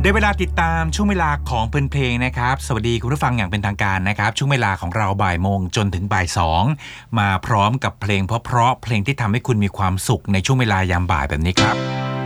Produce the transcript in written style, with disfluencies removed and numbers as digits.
ได้เวลาติดตามช่วงเวลาของเพลงนะครับสวัสดีคุณผู้ฟังอย่างเป็นทางการนะครับช่วงเวลาของเราบ่ายโมงจนถึงบ่ายสองมาพร้อมกับเพลงเพราะๆเพลงที่ทำให้คุณมีความสุขในช่วงเวลายามบ่ายแบบนี้ครับ